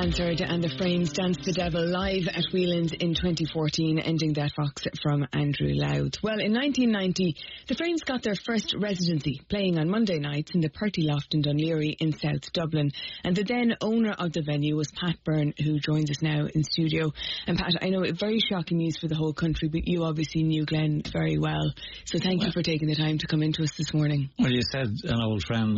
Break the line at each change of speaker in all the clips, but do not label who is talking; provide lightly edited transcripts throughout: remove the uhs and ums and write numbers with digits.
Hansard and the Frames danced the Devil live at Whelan's in 2014, ending that box from Andrew Louth. Well, in 1990, the Frames got their first residency, playing on Monday nights in the Purty Loft in Dunleary in South Dublin. And the then owner of the venue was Pat Byrne, who joins us now in studio. And Pat, I know it's very shocking news for the whole country, but you obviously knew Glenn very well. So thank you for taking the time to come into us this morning.
Well, you said an old friend,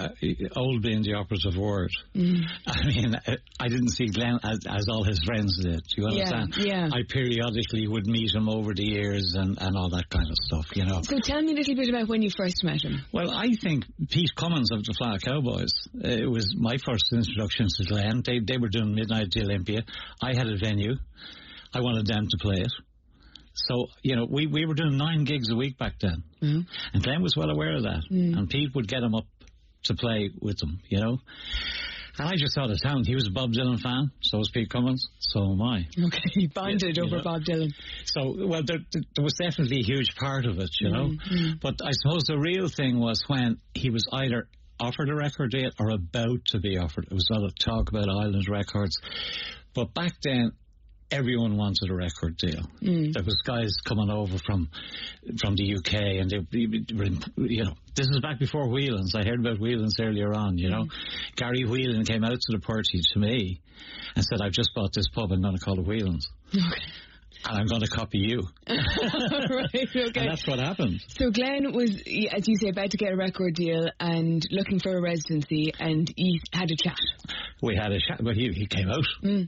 old being the operative word. I mean, I didn't see Glenn as all his friends did. Do you understand?
Yeah.
I periodically would meet him over the years and all that kind of stuff, you know.
So tell me a little bit about when you first met him.
Well, I think Pete Cummins of the Flat Cowboys, it was my first introduction to Glenn. They were doing Midnight at the Olympia. I had a venue. I wanted them to play it. So, you know, we were doing 9 gigs a week back then. And Glenn was well aware of that. And Pete would get him up to play with them, you know. And I just saw the talent. He was a Bob Dylan fan, so was Pete Cummins, so am I.
Okay, he bonded over Bob Dylan.
So, well, there was definitely a huge part of it, you know. But I suppose the real thing was when he was either offered a record deal or about to be offered. It was a lot of talk about Island Records. But back then, everyone wanted a record deal. There was guys coming over from the UK, and they were, you know, this is back before Whelan's. I heard about Whelan's earlier on, you know. Gary Whelan came out to the party to me and said, I've just bought this pub, I'm going to call it Whelan's. And I'm going to copy you.
Right, okay.
And that's what happened.
So Glenn was, as you say, about to get a record deal and looking for a residency, and he had a chat.
We had a chat, but he came out,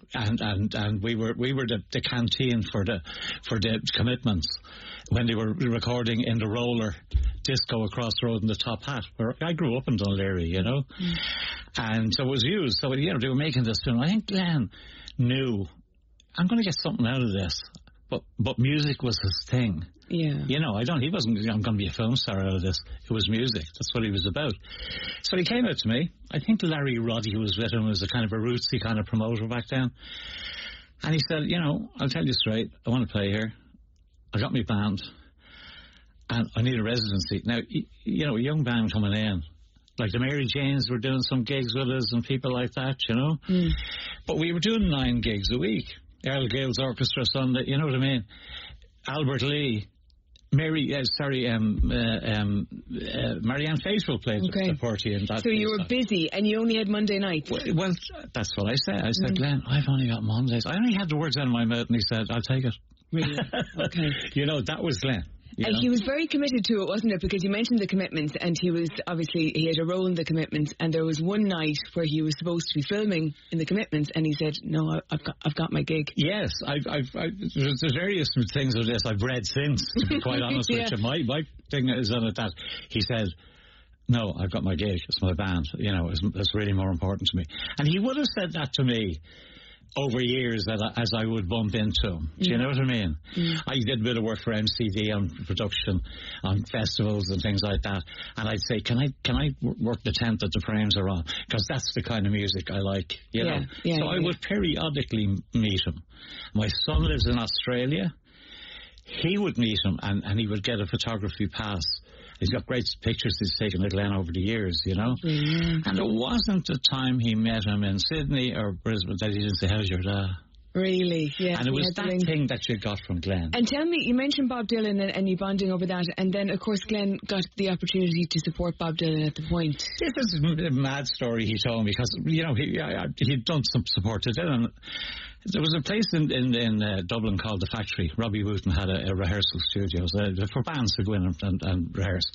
and we were the canteen for the commitments when they were recording in the Roller Disco across the road in the Top Hat, where I grew up in Dunleary, you know. And so it was used. So, you know, they were making this film. I think Glenn knew, I'm going to get something out of this. But music was his thing.
Yeah.
You know, he wasn't, I'm going to be a film star out of this. It was music. That's what he was about. So he came out to me. I think Larry Roddy was with him, was a kind of a rootsy kind of promoter back then. And he said, you know, I'll tell you straight, I want to play here. I got my band. And I need a residency. Now, you know, a young band coming in. Like the Mary Janes were doing some gigs with us and people like that, you know. But we were doing 9 gigs a week. Earl Gale's Orchestra Sunday, you know what I mean? Albert Lee, Marianne Faithfull played the party in that.
So you were busy and you only had Monday nights.
Well, that's what I said. I said, Glenn, I've only got Mondays. I only had the words out of my mouth, and he said, I'll take it.
Really? Okay.
You know, that was Glenn.
And he was very committed to it, wasn't it? Because you mentioned the commitments, and he was obviously, he had a role in the commitments, and there was one night where he was supposed to be filming in the commitments, and he said, "No, I've got my gig."
Yes, there's various things of this I've read since. To be quite honest with you, my thing is on it that he said, "No, I've got my gig. It's my band. You know, it's really more important to me." And he would have said that to me over years as I would bump into him. Do you know what I mean? I did a bit of work for MCD on production, on festivals and things like that, and I'd say, can I work the tent that the Frames are on? Because that's the kind of music I like, you know? So I would periodically meet him. My son lives in Australia. He would meet him, and he would get a photography pass. He's got great pictures he's taken of Glenn over the years, you know. And it wasn't the time he met him in Sydney or Brisbane that he didn't say, "How's your dad?"
Really? Yeah.
And it was that thing that you got from Glenn.
And tell me, you mentioned Bob Dylan and you bonding over that, and then, of course, Glenn got the opportunity to support Bob Dylan at the point.
This is a mad story he told me, because, you know, he'd done some support to Dylan. There was a place in Dublin called The Factory. Robbie Wooten had a rehearsal studio for bands to go in and rehearse.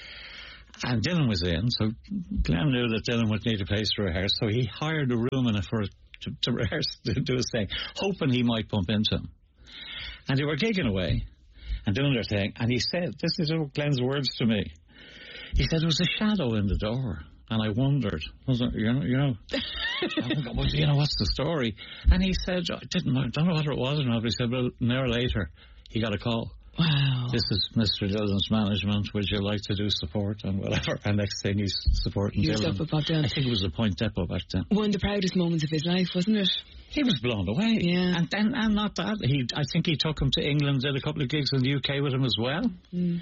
And Dylan was in, so Glenn knew that Dylan would need a place to rehearse, so he hired a room in it to rehearse, to do his thing, hoping he might bump into him. And they were gigging away and doing their thing, and he said, this is Glenn's words to me, he said, there was a shadow in the door. And I wondered, was it, you know, well, you know, what's the story? And he said, I don't know what it was or not, but he said, well, an hour later, he got a call.
Wow.
This is Mr. Dylan's management. Would you like to do support and whatever? And next thing he's supporting Dylan.
He was up with Bob Dylan.
I think it was a Point Depot back then.
One of the proudest moments of his life, wasn't it?
He was blown away.
Yeah.
And not that. I think he took him to England, did a couple of gigs in the UK with him as well. And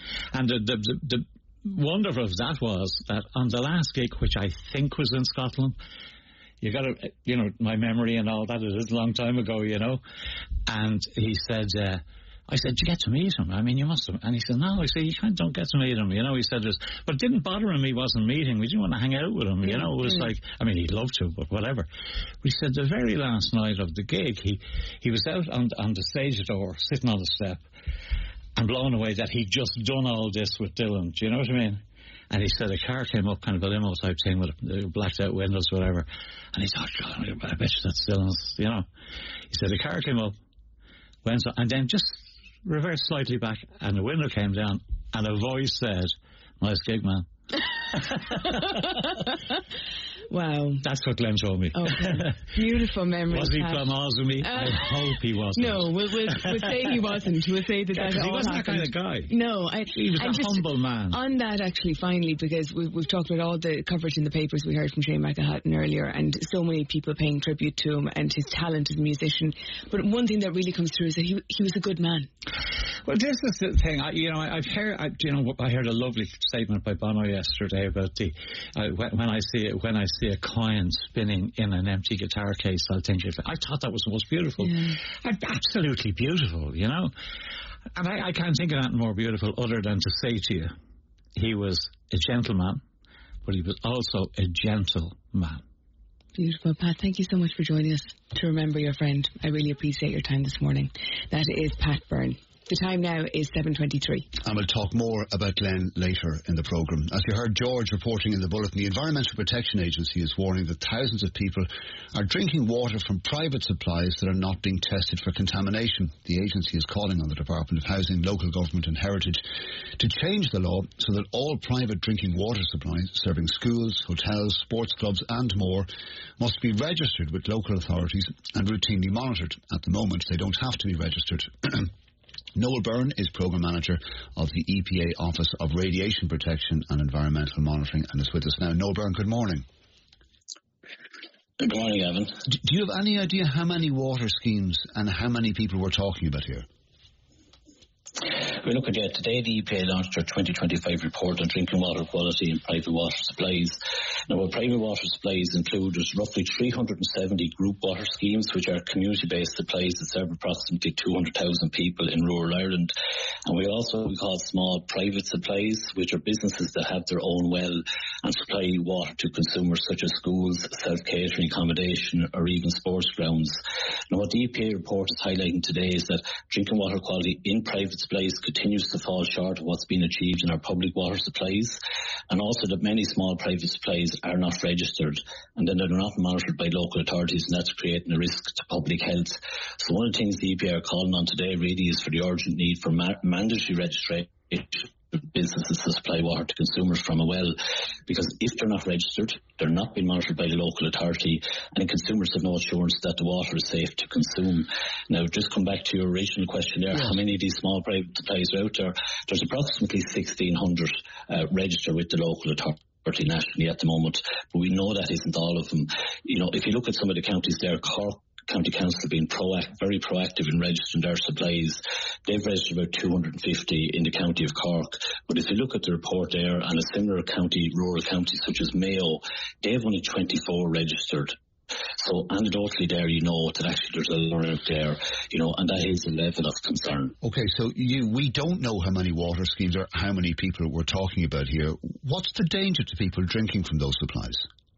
the wonderful of that was that on the last gig, which I think was in Scotland, you got to, you know, my memory and all that, it is a long time ago, you know. And he said, I said, did you get to meet him? I mean, you must have. And he said, no. I said, you don't get to meet him, you know. He said this, but it didn't bother him. He wasn't meeting. We didn't want to hang out with him, you know. It was like, I mean, he'd love to, but whatever. He said the very last night of the gig, he was out on the stage door, sitting on the step, and blown away that he'd just done all this with Dylan. Do you know what I mean? And he said a car came up, kind of a limo type thing with blacked out windows, whatever. And he thought, God, I bet you that's Dylan's, you know. He said a car came up, went on, and then just reversed slightly back, and the window came down, and a voice said, nice gig, man.
Wow.
That's what Glenn told me.
Okay. Beautiful memory.
Was he blamazing me? I hope he wasn't.
No, we'll say he wasn't. We'll say that
he
all
wasn't
happened.
That kind of guy.
No.
He was a humble man.
On that, actually, finally, because we've talked about all the coverage in the papers we heard from Shane McAhatton earlier, and so many people paying tribute to him and his talent as a musician. But one thing that really comes through is that he was a good man.
Well, this is the thing. I heard a lovely statement by Bono yesterday about when I see a coin spinning in an empty guitar case, I'll think of it. I thought that was the most beautiful. Yeah. Absolutely beautiful, you know. And I can't think of anything more beautiful other than to say to you, he was a gentleman, but he was also a gentle man.
Beautiful, Pat. Thank you so much for joining us to remember your friend. I really appreciate your time this morning. That is Pat Byrne. The time now is 7:23.
And we'll talk more about Glenn later in the programme. As you heard George reporting in the bulletin, the Environmental Protection Agency is warning that thousands of people are drinking water from private supplies that are not being tested for contamination. The agency is calling on the Department of Housing, Local Government and Heritage to change the law so that all private drinking water supplies serving schools, hotels, sports clubs and more must be registered with local authorities and routinely monitored. At the moment, they don't have to be registered. Noel Byrne is Programme Manager of the EPA Office of Radiation Protection and Environmental Monitoring and is with us now. Noel Byrne, good morning.
Good morning, Evan.
Do you have any idea how many water schemes and how many people we're talking about here?
We look at it today. The EPA launched their 2025 report on drinking water quality in private water supplies. Now, what private water supplies include is roughly 370 group water schemes, which are community-based supplies that serve approximately 200,000 people in rural Ireland. And we also call small private supplies, which are businesses that have their own well and supply water to consumers such as schools, self-catering accommodation, or even sports grounds. Now, what the EPA report is highlighting today is that drinking water quality in private supplies continues to fall short of what's been achieved in our public water supplies, and also that many small private supplies are not registered and then they're not monitored by local authorities, and that's creating a risk to public health. So one of the things the EPA are calling on today really is for the urgent need for mandatory registration businesses to supply water to consumers from a well, because if they're not registered, they're not being monitored by the local authority, and consumers have no assurance that the water is safe to consume. Now, just come back to your original question there, how many of these small private supplies are out there? There's approximately 1,600 registered with the local authority nationally at the moment, but we know that isn't all of them. You know, if you look at some of the counties there, Cork County Council being very proactive in registering their supplies. They've registered about 250 in the county of Cork. But if you look at the report there, and a similar county, rural county such as Mayo, they have only 24 registered. So anecdotally there, you know that actually there's a lot out there, you know, and that is a level of concern.
Okay, so we don't know how many water schemes or how many people we're talking about here. What's the danger to people drinking from those supplies?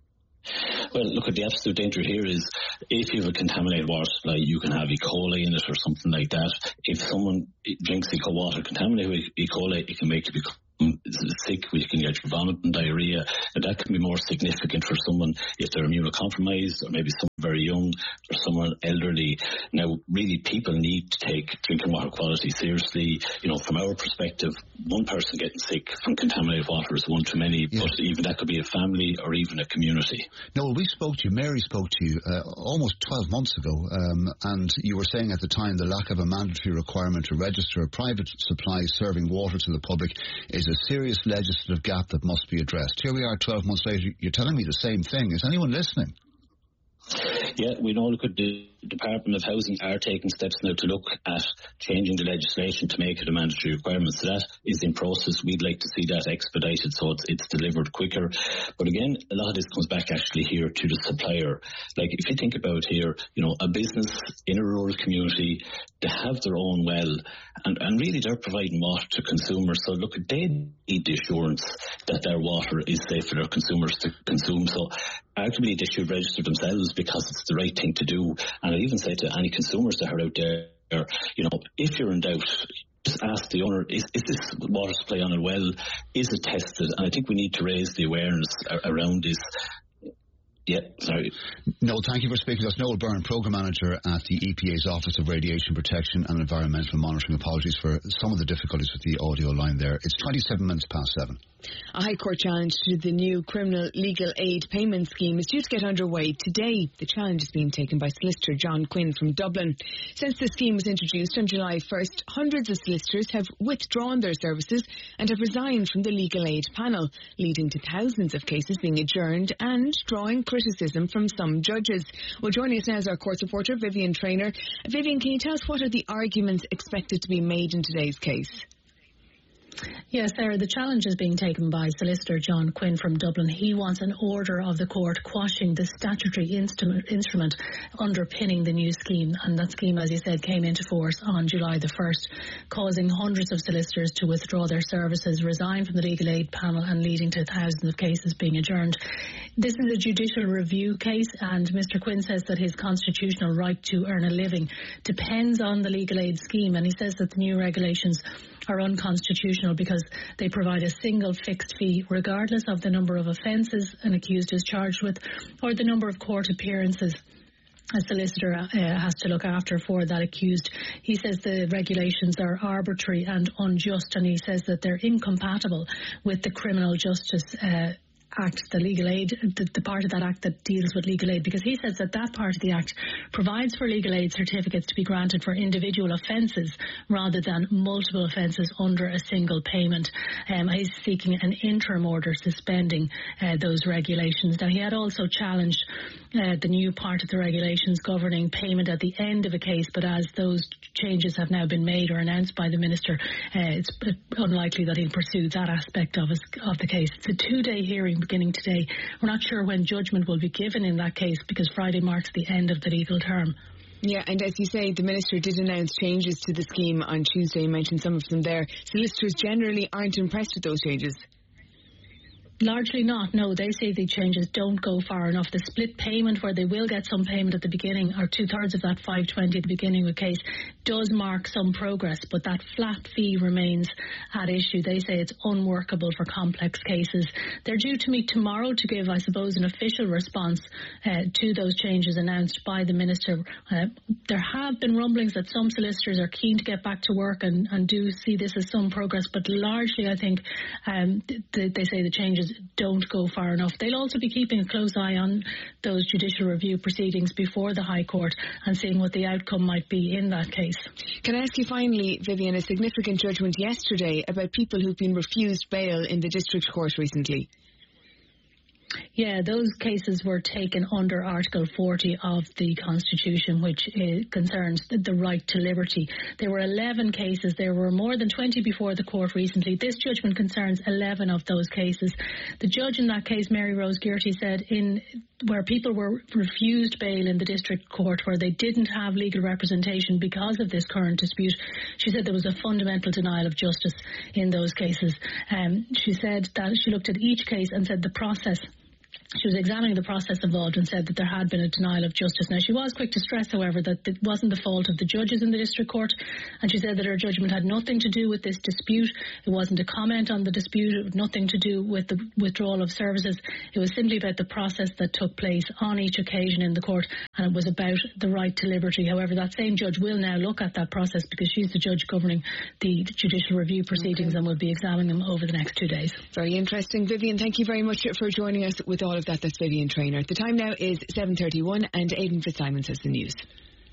Well, look, the absolute danger here is if you have a contaminated water supply, you can have E. coli in it or something like that. If someone drinks water contaminated with E. coli, it can make you become sick, you can get vomit and diarrhea, and that can be more significant for someone if they're immunocompromised or maybe someone very young or someone elderly. Now, really, people need to take drinking water quality seriously. You know, from our perspective, one person getting sick from contaminated water is one too many, but even that could be a family or even a community.
No, we spoke to you, Mary spoke to you almost 12 months ago, and you were saying at the time the lack of a mandatory requirement to register a private supply serving water to the public is a serious legislative gap that must be addressed. Here we are 12 months later, you're telling me the same thing. Is anyone listening?
Yeah, we know, look, the the Department of Housing are taking steps now to look at changing the legislation to make it a mandatory requirement. So that is in process. We'd like to see that expedited so it's delivered quicker. But again, a lot of this comes back actually here to the supplier. Like if you think about here, a business in a rural community, they have their own well, and really they're providing water to consumers. So look, they need the assurance that their water is safe for their consumers to consume. So arguably they should register themselves because it's the right thing to do. And I even say to any consumers that are out there, if you're in doubt, just ask the owner, is this water supply on a well, is it tested? And I think we need to raise the awareness around this. Yeah, sorry.
No, thank you for speaking to us. Noel Byrne, Programme Manager at the EPA's Office of Radiation Protection and Environmental Monitoring. Apologies for some of the difficulties with the audio line there. It's 27 minutes past 7.
A High Court challenge to the new criminal legal aid payment scheme is due to get underway today. The challenge is being taken by solicitor John Quinn from Dublin. Since the scheme was introduced on July 1st, hundreds of solicitors have withdrawn their services and have resigned from the legal aid panel, leading to thousands of cases being adjourned and drawing criticism from some judges. Well, joining us now is our court reporter, Vivian Traynor. Vivian, can you tell us what are the arguments expected to be made in today's case?
Yes, Sarah, the challenge is being taken by solicitor John Quinn from Dublin. He wants an order of the court quashing the statutory instrument underpinning the new scheme. And that scheme, as you said, came into force on July the 1st, causing hundreds of solicitors to withdraw their services, resign from the legal aid panel and leading to thousands of cases being adjourned. This is a judicial review case, and Mr Quinn says that his constitutional right to earn a living depends on the legal aid scheme, and he says that the new regulations are unconstitutional because they provide a single fixed fee regardless of the number of offences an accused is charged with or the number of court appearances a solicitor has to look after for that accused. He says the regulations are arbitrary and unjust, and he says that they're incompatible with the Criminal Justice Act, the legal aid, the part of that act that deals with legal aid, because he says that part of the act provides for legal aid certificates to be granted for individual offences rather than multiple offences under a single payment. He's seeking an interim order suspending those regulations. Now, he had also challenged the new part of the regulations governing payment at the end of a case, but as those changes have now been made or announced by the Minister, it's unlikely that he'll pursue that aspect of the case. It's a 2-day hearing beginning today. We're not sure when judgment will be given in that case because Friday marks the end of the legal term.
Yeah, and as you say, the Minister did announce changes to the scheme on Tuesday. You mentioned some of them there. Solicitors generally aren't impressed with those changes.
Largely not, no. They say the changes don't go far enough. The split payment, where they will get some payment at the beginning, or 2/3 of that $520 at the beginning of a case, does mark some progress, but that flat fee remains at issue. They say it's unworkable for complex cases. They're due to meet tomorrow to give, I suppose, an official response to those changes announced by the Minister. There have been rumblings that some solicitors are keen to get back to work and do see this as some progress, but largely I think they say the changes don't go far enough. They'll also be keeping a close eye on those judicial review proceedings before the High Court and seeing what the outcome might be in that case.
Can I ask you finally, Vivian, a significant judgment yesterday about people who've been refused bail in the District Court recently?
Yeah, those cases were taken under Article 40 of the Constitution, which concerns the right to liberty. There were 11 cases. There were more than 20 before the court recently. This judgment concerns 11 of those cases. The judge in that case, Mary Rose Gearty, said where people were refused bail in the District Court, where they didn't have legal representation because of this current dispute, she said there was a fundamental denial of justice in those cases. She said that she looked at each case and said the process. She was examining the process involved and said that there had been a denial of justice. Now, she was quick to stress, however, that it wasn't the fault of the judges in the District Court, and she said that her judgment had nothing to do with this dispute. It wasn't a comment on the dispute. It had nothing to do with the withdrawal of services. It was simply about the process that took place on each occasion in the court, and it was about the right to liberty. However, that same judge will now look at that process because she's the judge governing the judicial review proceedings and will be examining them over the next 2 days.
Very interesting. Vivian, thank you very much for joining us with all of that. That's Vivian Traynor. The time now is 7:31 and Aidan Fitzsimons has the news.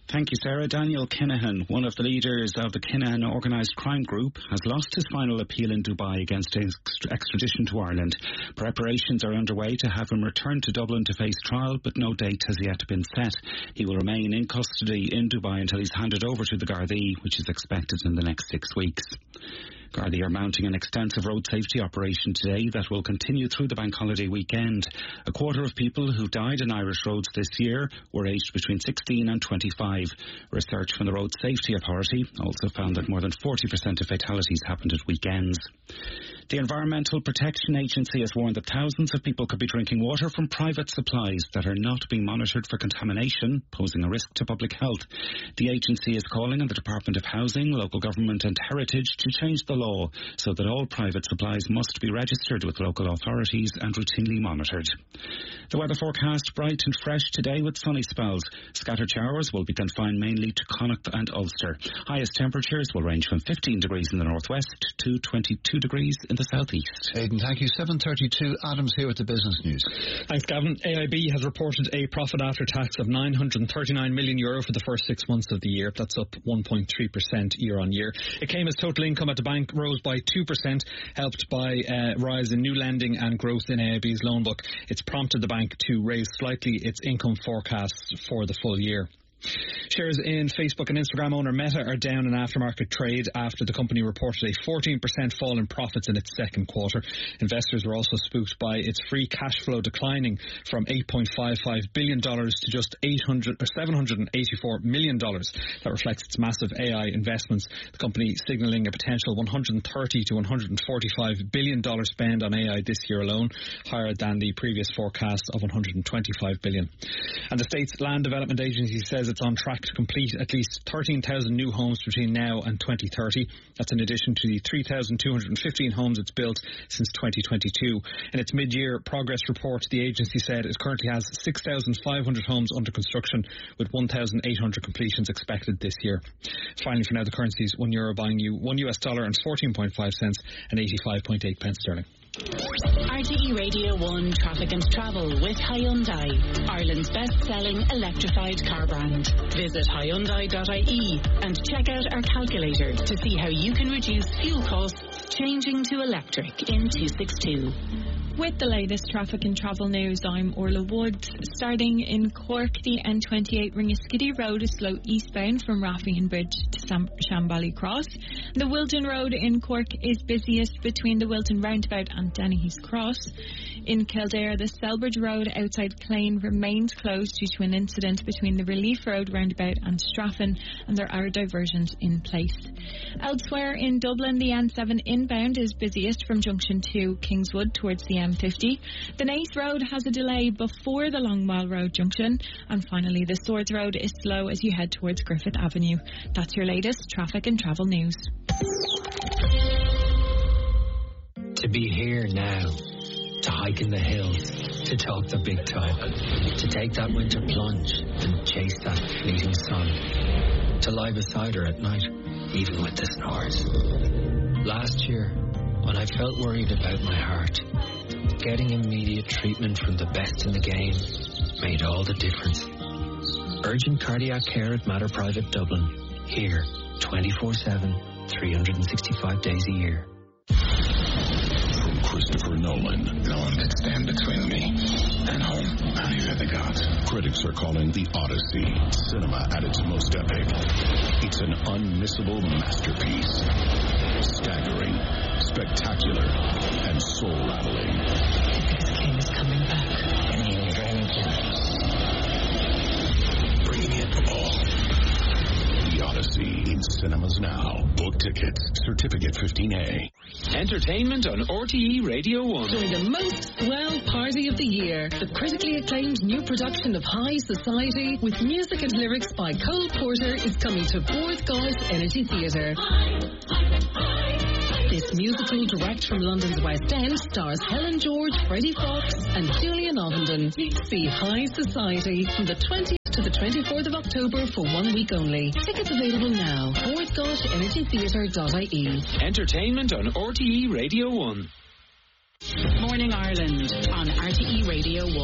Thank you, Sarah. Daniel Kinahan, one of the leaders of the Kinahan organised crime group, has lost his final appeal in Dubai against extradition to Ireland. Preparations are underway to have him returned to Dublin to face trial, but no date has yet been set. He will remain in custody in Dubai until he's handed over to the Gardaí, which is expected in the next 6 weeks. Gardaí are mounting an extensive road safety operation today that will continue through the bank holiday weekend. A quarter of people who died in Irish roads this year were aged between 16 and 25. Research from the Road Safety Authority also found that more than 40% of fatalities happened at weekends. The Environmental Protection Agency has warned that thousands of people could be drinking water from private supplies that are not being monitored for contamination, posing a risk to public health. The agency is calling on the Department of Housing, Local Government and Heritage to change the law so that all private supplies must be registered with local authorities and routinely monitored. The weather forecast: bright and fresh today with sunny spells. Scattered showers will be confined mainly to Connacht and Ulster. Highest temperatures will range from 15 degrees in the northwest to 22 degrees in the southeast.
Aidan, thank you. 7:32. Adam's here with the business news.
Thanks, Gavin. AIB has reported a profit after tax of €939 million for the first 6 months of the year. That's up 1.3% year on year. It came as total income at the bank rose by 2%, helped by a rise in new lending and growth in AIB's loan book. It's prompted the bank to raise slightly its income forecasts for the full year. Shares in Facebook and Instagram owner Meta are down in aftermarket trade after the company reported a 14% fall in profits in its second quarter. Investors were also spooked by its free cash flow declining from $8.55 billion to just $784 million. That reflects its massive AI investments. The company signalling a potential $130 to $145 billion spend on AI this year alone, higher than the previous forecast of $125 billion. And the state's Land Development Agency says it's on track to complete at least 13,000 new homes between now and 2030. That's in addition to the 3,215 homes it's built since 2022. In its mid-year progress report, the agency said it currently has 6,500 homes under construction, with 1,800 completions expected this year. Finally, for now, the currencies: €1 buying you $1 and 14.5 cents and 85.8 pence sterling.
RTE Radio 1 Traffic and Travel with Hyundai, Ireland's best-selling electrified car brand. Visit Hyundai.ie and check out our calculator to see how you can reduce fuel costs changing to electric in 262.
With the latest traffic and travel news, I'm Orla Woods. Starting in Cork, the N28 Ringaskiddy Road is slow eastbound from Raffingham Bridge to Shambally Cross. The Wilton Road in Cork is busiest between the Wilton Roundabout and Dennehy's Cross. In Kildare, the Selbridge Road outside Clane remains closed due to an incident between the Relief Road roundabout and Straffin, and there are diversions in place. Elsewhere in Dublin, the N7 inbound is busiest from Junction 2 Kingswood towards the M50. The Naas Road has a delay before the Longmile Road junction. And finally, the Swords Road is slow as you head towards Griffith Avenue. That's your latest traffic and travel news.
To be here now, to hike in the hills, to talk the big talk, to take that winter plunge and chase that fleeting sun, to lie beside her at night, even with the snores. Last year, when I felt worried about my heart, getting immediate treatment from the best in the game made all the difference. Urgent cardiac care at Mater Private Dublin. Here, 24/7, 365 days a year.
From Christopher Nolan. No one can stand between me and home. Not even the gods. Critics are calling The Odyssey cinema at its most epic. It's an unmissable masterpiece. Staggering, spectacular, and soul-rattling.
This king is coming back. And he is
bringing it all. The Odyssey in cinemas now. Book tickets. Certificate 15A.
Entertainment on RTE Radio 1.
During the most swell party of the year, the critically acclaimed new production of High Society with music and lyrics by Cole Porter is coming to Porthcawl Energy Theatre. This musical, direct from London's West End, stars Helen George, Freddie Fox and Julian Ovenden. See High Society from the 20th to the 24th of October for 1 week only. Tickets available now. PorthcawlEnergyTheatre.ie.
Entertainment on RTE Radio 1.
Morning Ireland on RTE Radio 1.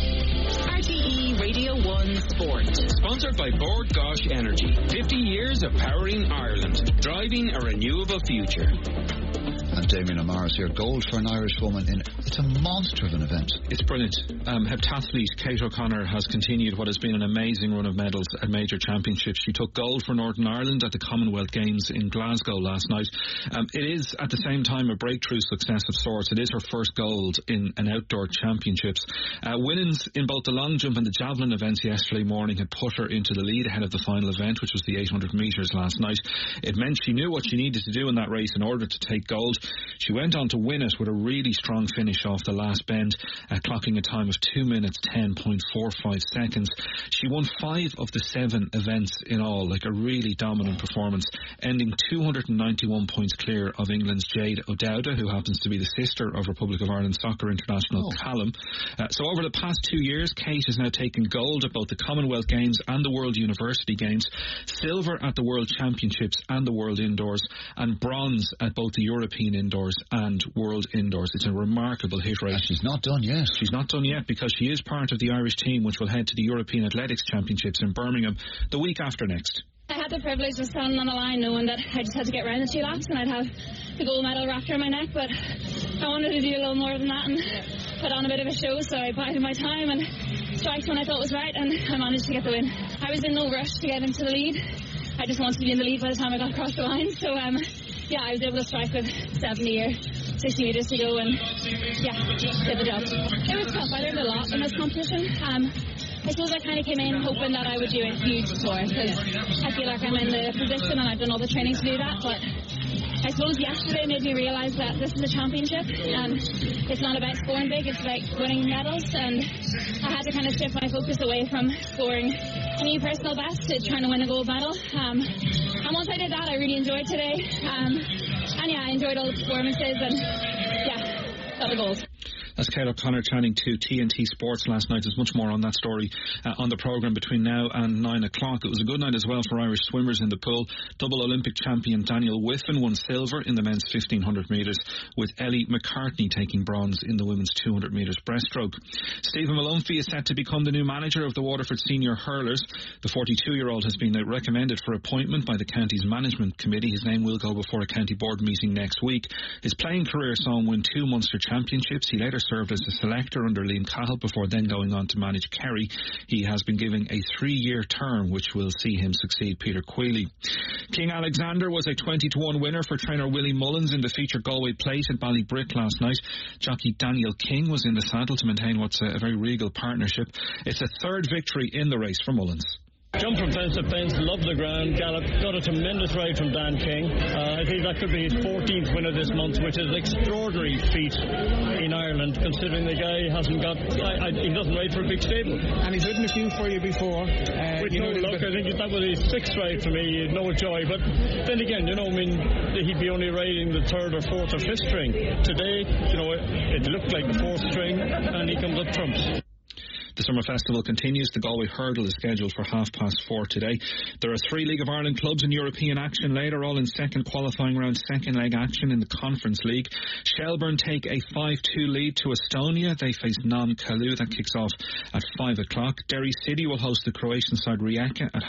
RTE Radio 1 Sport.
Sponsored by Bord Gosh Energy. 50 years of powering Ireland. Driving a renewable future.
And Damien O'Mara's here. Gold for an Irish woman. It's a monster of an event.
It's brilliant. Heptathlete Kate O'Connor has continued what has been an amazing run of medals at major championships. She took gold for Northern Ireland at the Commonwealth Games in Glasgow last night. It is at the same time a breakthrough success of sorts. It is her first gold in an outdoor championships. Winnings in both the long jump and the javelin events yesterday morning had put her into the lead ahead of the final event, which was the 800 metres last night. It meant she knew what she needed to do in that race in order to take gold. She went on to win it with a really strong finish off the last bend, clocking a time of 2 minutes 10.45 seconds. She won 5 of the 7 events in all, like a really dominant performance, ending 291 points clear of England's Jade O'Dowda, who happens to be the sister of Republic of Ireland soccer international Callum. So over the past 2 years, Kate has now taken gold at both the Commonwealth Games and the World University Games, silver at the World Championships and the World Indoors, and bronze at both the European Indoors and World Indoors. It's a remarkable hit rate.
And she's not done yet.
She's not done yet because she is part of the Irish team which will head to the European Athletics Championships in Birmingham the week after next.
I had the privilege of standing on the line knowing that I just had to get round the 2 laps and I'd have the gold medal wrapped around my neck, but I wanted to do a little more than that and put on a bit of a show, so I bided my time and striked when I thought was right, and I managed to get the win. I was in no rush to get into the lead. I just wanted to be in the lead by the time I got across the line, so yeah, I was able to strike with 70 or 60 metres to go and did the job. It was tough. I learned a lot in this competition. I suppose I kind of came in hoping that I would do a huge score because I feel like I'm in the position and I've done all the training to do that, but I suppose yesterday made me realise that this is a championship and it's not about scoring big, it's about winning medals, and I had to kind of shift my focus away from scoring a new personal best to trying to win a gold medal. And once I did that, I really enjoyed today. And yeah, I enjoyed all the performances and yeah, got the gold.
That's Kate O'Connor chatting to TNT Sports last night. There's much more on that story on the programme between now and 9 o'clock. It was a good night as well for Irish swimmers in the pool. Double Olympic champion Daniel Whiffen won silver in the men's 1500 metres, with Ellie McCartney taking bronze in the women's 200 metres breaststroke. Stephen Malumphey is set to become the new manager of the Waterford Senior Hurlers. The 42-year-old has been recommended for appointment by the county's management committee. His name will go before a county board meeting next week. His playing career saw him win 2 Munster championships. He later served as a selector under Liam Cahill before then going on to manage Kerry. He has been given a 3-year term which will see him succeed Peter Queally. King Alexander was a 20-1 winner for trainer Willie Mullins in the featured Galway Plate at Ballybrick last night. Jockey Daniel King was in the saddle to maintain what's a very regal partnership. It's a 3rd victory in the race for Mullins.
Jumped from fence to fence, loved the ground, galloped, got a tremendous ride from Dan King. I think that could be his 14th winner this month, which is an extraordinary feat in Ireland, considering the guy hasn't got, he doesn't ride for a big stable.
And he's ridden a few for you before.
With no luck, I think that was his 6th ride for me, no joy. But then again, he'd be only riding the 3rd or 4th or 5th string. Today, it looked like the 4th string, and he comes up trumps.
The Summer Festival continues. The Galway Hurdle is scheduled for 4:30 today. There are 3 League of Ireland clubs in European action later, all in second qualifying round, second leg action in the Conference League. Shelburne take a 5-2 lead to Estonia. They face Nam Kalu. That kicks off at 5 o'clock. Derry City will host the Croatian side Rijeka at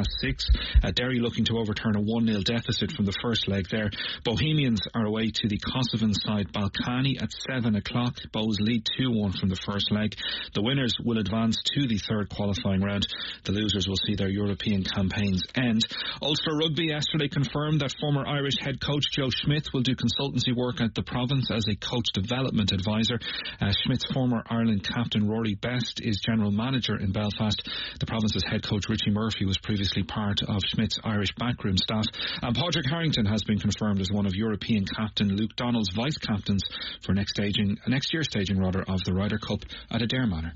6:30. Derry looking to overturn a 1-0 deficit from the first leg there. Bohemians are away to the Kosovan side Balkani at 7 o'clock. Bohs lead 2-1 from the first leg. The winners will advance to the 3rd qualifying round. The losers will see their European campaigns end. Ulster Rugby yesterday confirmed that former Irish head coach Joe Schmidt will do consultancy work at the province as a coach development advisor. Schmidt's former Ireland captain Rory Best is general manager in Belfast. The province's head coach Richie Murphy was previously part of Schmidt's Irish backroom staff. And Padraig Harrington has been confirmed as one of European captain Luke Donald's vice captains for next year's staging of the Ryder Cup at Adare Manor.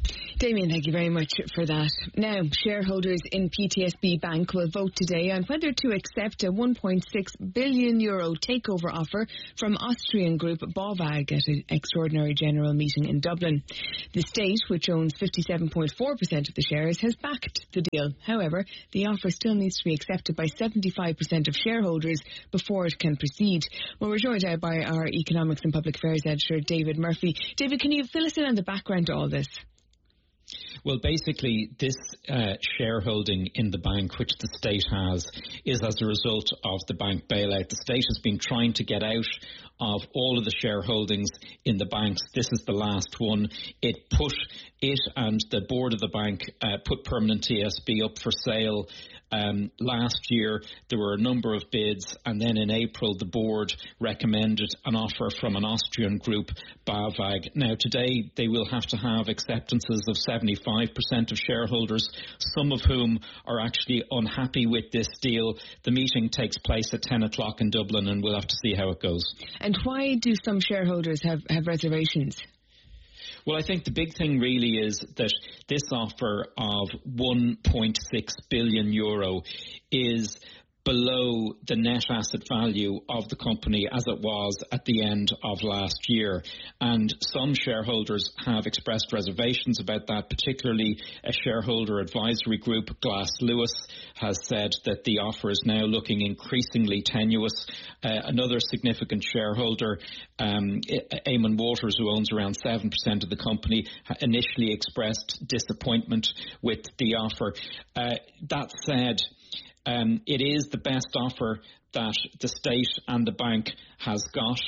Damien, thank you very much for that. Now, shareholders in PTSB Bank will vote today on whether to accept a €1.6 billion takeover offer from Austrian group BAWAG at an extraordinary general meeting in Dublin. The state, which owns 57.4% of the shares, has backed the deal. However, the offer still needs to be accepted by 75% of shareholders before it can proceed. Well, we're joined now by our Economics and Public Affairs editor, David Murphy. David, can you fill us in on the background to all this?
Well, basically, this shareholding in the bank, which the state has, is as a result of the bank bailout. The state has been trying to get out of all of the shareholdings in the banks. This is the last one. It and the board of the bank put Permanent TSB up for sale. Last year there were a number of bids, and then in April the board recommended an offer from an Austrian group, BAWAG. Now today they will have to have acceptances of 75% of shareholders, some of whom are actually unhappy with this deal. The meeting takes place at 10 o'clock in Dublin, and we'll have to see how it goes.
And why do some shareholders have reservations?
Well, I think the big thing really is that this offer of €1.6 billion is below the net asset value of the company as it was at the end of last year. And some shareholders have expressed reservations about that, particularly a shareholder advisory group, Glass Lewis, has said that the offer is now looking increasingly tenuous. Another significant shareholder, Eamon Walters, who owns around 7% of the company, initially expressed disappointment with the offer. That said, it is the best offer that the state and the bank has got.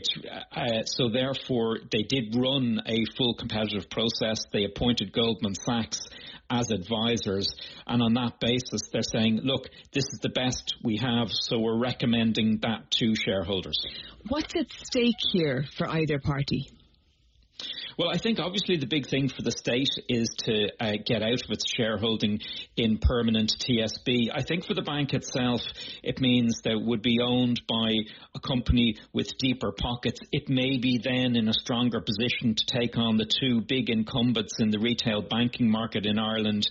So therefore they did run a full competitive process. They appointed Goldman Sachs as advisors, and on that basis they're saying, look, this is the best we have, so we're recommending that to shareholders.
What's at stake here for either party?
Well, I think obviously the big thing for the state is to get out of its shareholding in Permanent TSB. I think for the bank itself, it means that it would be owned by a company with deeper pockets. It may be then in a stronger position to take on the two big incumbents in the retail banking market in Ireland,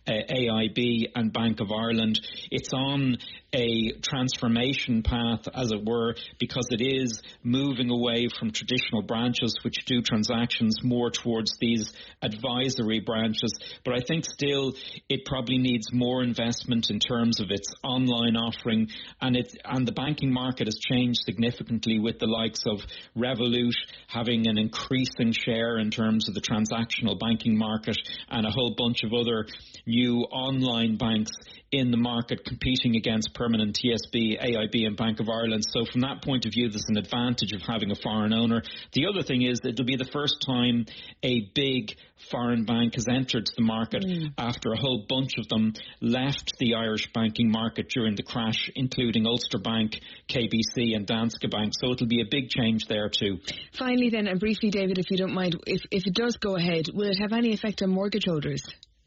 AIB and Bank of Ireland. It's on a transformation path, as it were, because it is moving away from traditional branches which do transactions more towards these advisory branches. But I think still it probably needs more investment in terms of its online offering, and the banking market has changed significantly with the likes of Revolut having an increasing share in terms of the transactional banking market, and a whole bunch of other new online banks in the market competing against Permanent TSB, AIB and Bank of Ireland. So from that point of view, there's an advantage of having a foreign owner. The other thing is that it'll be the first time a big foreign bank has entered the market after a whole bunch of them left the Irish banking market during the crash, including Ulster Bank, KBC and Danske Bank. So it'll be a big change there too.
Finally then, and briefly, David, if you don't mind, if it does go ahead, will it have any effect on mortgage holders?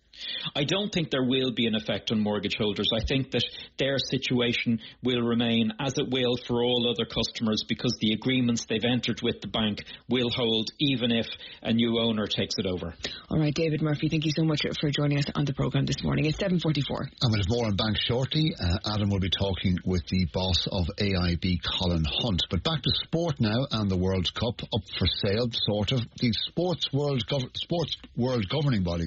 I don't think there will be an effect on mortgage holders. I think that their situation will remain as it will for all other customers, because the agreements they've entered with the bank will hold even if a new owner takes it over.
All right, David Murphy, thank you so much for joining us on the programme this morning. It's 7:44.
And we'll have more on banks shortly. Adam will be talking with the boss of AIB, Colin Hunt. But back to sport now, and the World Cup up for sale, sort of. The Sports World Governing Body,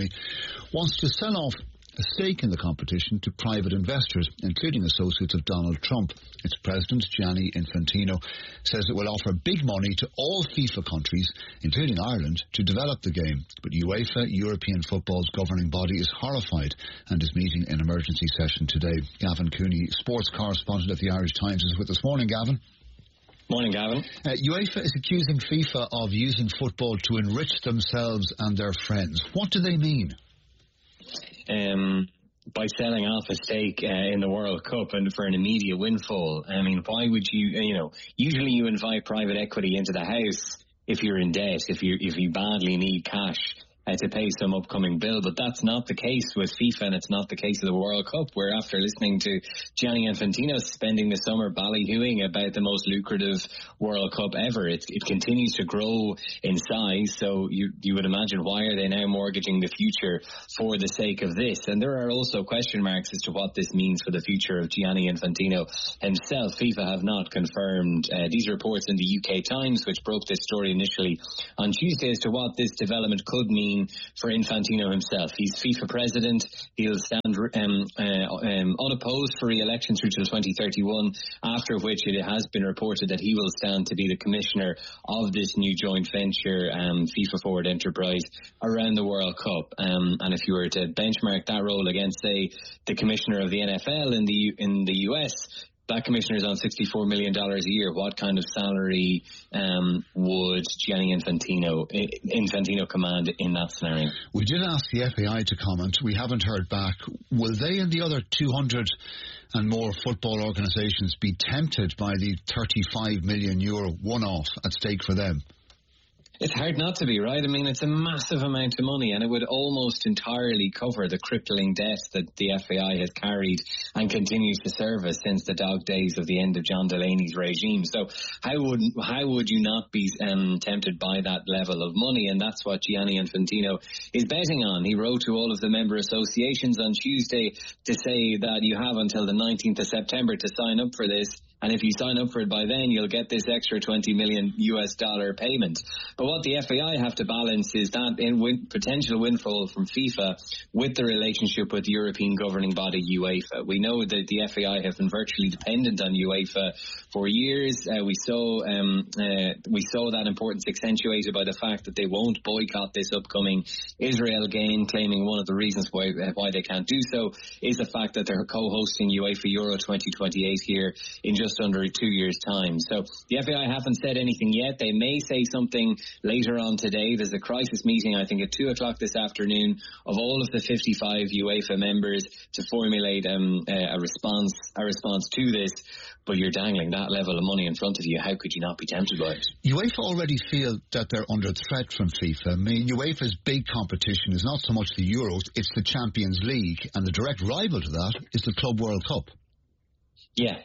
wants to sell off a stake in the competition to private investors, including associates of Donald Trump. Its president, Gianni Infantino, says it will offer big money to all FIFA countries, including Ireland, to develop the game. But UEFA, European football's governing body, is horrified and is meeting in emergency session today. Gavin Cooney, sports correspondent at the Irish Times, is with us. Morning, Gavin.
Morning, Gavin.
UEFA is accusing FIFA of using football to enrich themselves and their friends. What do they mean?
By selling off a stake in the World Cup and for an immediate windfall. I mean, why would usually you invite private equity into the house if you're in debt, if you badly need cash. to pay some upcoming bill, but that's not the case with FIFA, and it's not the case of the World Cup, where after listening to Gianni Infantino spending the summer ballyhooing about the most lucrative World Cup ever, it continues to grow in size, so you would imagine, why are they now mortgaging the future for the sake of this? And there are also question marks as to what this means for the future of Gianni Infantino himself. FIFA have not confirmed these reports in the UK Times, which broke this story initially on Tuesday, as to what this development could mean for Infantino himself. He's FIFA president. He'll stand unopposed for re-election through till 2031, after which it has been reported that he will stand to be the commissioner of this new joint venture, FIFA Forward Enterprise, around the World Cup. And if you were to benchmark that role against, say, the commissioner of the NFL in the US, that commissioner is on $64 million a year. What kind of salary would Gianni Infantino command in that scenario?
We did ask the FAI to comment. We haven't heard back. Will they and the other 200 and more football organisations be tempted by the €35 million one-off at stake for them?
It's hard not to be, right? I mean, it's a massive amount of money, and it would almost entirely cover the crippling debt that the FAI has carried and continues to service since the dog days of the end of John Delaney's regime. So how would you not be tempted by that level of money? And that's what Gianni Infantino is betting on. He wrote to all of the member associations on Tuesday to say that you have until the 19th of September to sign up for this. And if you sign up for it by then, you'll get this extra $20 million payment. But what the FAI have to balance is that potential windfall from FIFA with the relationship with the European governing body UEFA. We know that the FAI have been virtually dependent on UEFA for years. We saw that importance accentuated by the fact that they won't boycott this upcoming Israel game, claiming one of the reasons why they can't do so is the fact that they're co-hosting UEFA Euro 2028 here in just under 2 years' time. So the FAI haven't said anything yet. They may say something later on today. There's a crisis meeting, I think, at 2 o'clock this afternoon of all of the 55 UEFA members to formulate a response to this. But you're dangling that level of money in front of you. How could you not be tempted by it?
UEFA already feel that they're under threat from FIFA. I mean, UEFA's big competition is not so much the Euros, it's the Champions League, and the direct rival to that is the Club World Cup.
Yeah,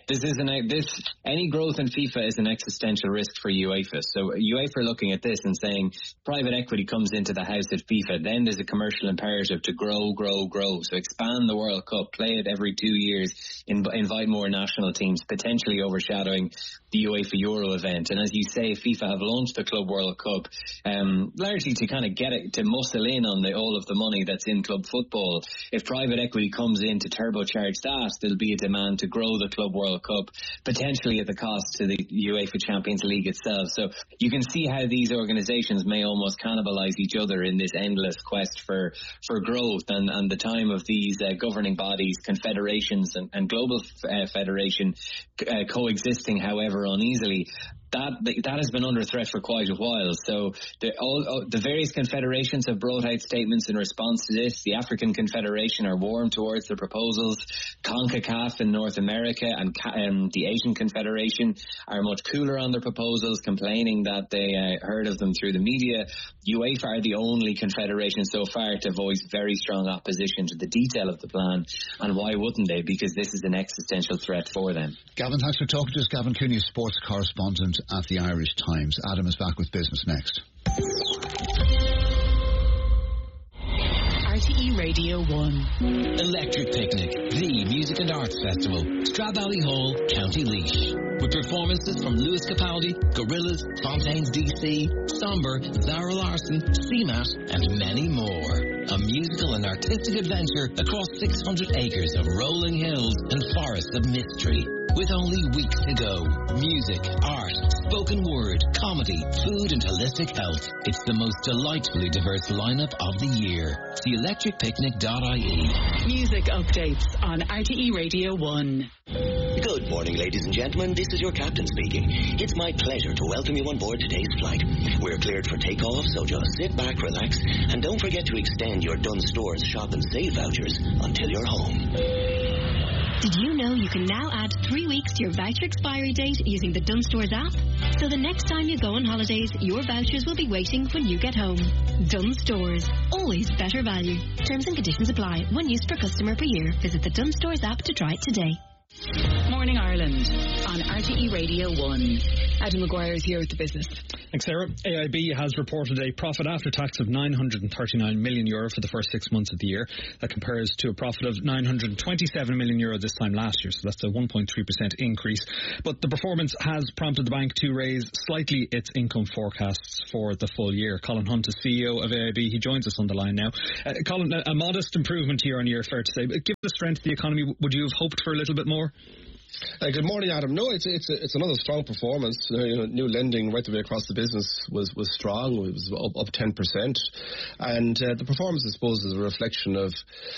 any growth in FIFA is an existential risk for UEFA. So UEFA are looking at this and saying private equity comes into the house at FIFA, then there's a commercial imperative to grow. So expand the World Cup, play it every 2 years, invite more national teams, potentially overshadowing the UEFA Euro event. And as you say, FIFA have launched the Club World Cup largely to kind of get it, to muscle in on all of the money that's in club football. If private equity comes in to turbocharge that, there'll be a demand to grow the Club World Cup, potentially at the cost to the UEFA Champions League itself. So you can see how these organisations may almost cannibalise each other in this endless quest for growth, and the time of these governing bodies, confederations and global federation coexisting, however uneasily. That has been under threat for quite a while. So the various confederations have brought out statements in response to this. The African Confederation are warm towards the proposals. CONCACAF in North America and the Asian Confederation are much cooler on their proposals, complaining that they heard of them through the media. UEFA are the only confederation so far to voice very strong opposition to the detail of the plan. And why wouldn't they? Because this is an existential threat for them.
Gavin, thanks for talking to us. Gavin Cooney, sports correspondent at the Irish Times. Adam is back with business next.
RTE Radio 1.
Electric Picnic, the music and arts festival, Stradbally Hall, County Laois. With performances from Lewis Capaldi, Gorillaz, Fontaines DC, Somber, Zara Larsson, CMAT, and many more. A musical and artistic adventure across 600 acres of rolling hills and forests of mystery. With only weeks to go. Music, art, spoken word, comedy, food and holistic health. It's the most delightfully diverse lineup of the year. See electricpicnic.ie.
Music updates on RTE Radio 1.
Good morning, ladies and gentlemen. This is your captain speaking. It's my pleasure to welcome you on board today's flight. We're cleared for takeoff, so just sit back, relax, and don't forget to extend your Dunnes Stores Shop and Save vouchers until you're home.
Did you know you can now add 3 weeks to your voucher expiry date using the Dunnes Stores app? So the next time you go on holidays, your vouchers will be waiting when you get home. Dunnes Stores. Always better value. Terms and conditions apply. 1 use per customer per year. Visit the Dunnes Stores app to try it today.
Morning Ireland on RTE Radio 1.
Adam Maguire is here with the business.
Thanks, Sarah. AIB has reported a profit after tax of €939 million for the first 6 months of the year. That compares to a profit of €927 million this time last year, so that's a 1.3% increase. But the performance has prompted the bank to raise slightly its income forecasts for the full year. Colin Hunt is CEO of AIB. He joins us on the line now. Colin, a modest improvement year on year, fair to say. But given the strength of the economy, would you have hoped for a little bit more?
Good morning, Adam. No, it's another strong performance. New lending right the way across the business was strong. It was up 10%, and the performance, I suppose, is a reflection of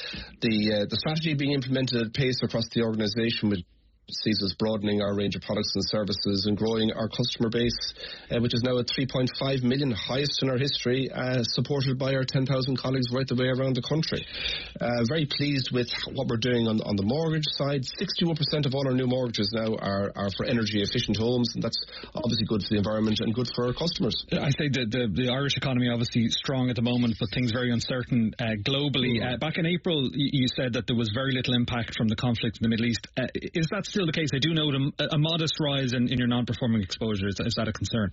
the strategy being implemented at pace across the organisation, with sees us broadening our range of products and services and growing our customer base, which is now at 3.5 million, highest in our history, supported by our 10,000 colleagues right the way around the country. Very pleased with what we're doing on the mortgage side. 61% of all our new mortgages now are for energy efficient homes, and that's obviously good for the environment and good for our customers.
I say the Irish economy obviously strong at the moment, but things very uncertain globally. Back in April, you said that there was very little impact from the conflict in the Middle East. Is that still the case? I do note a modest rise in your non-performing exposure. Is that a concern?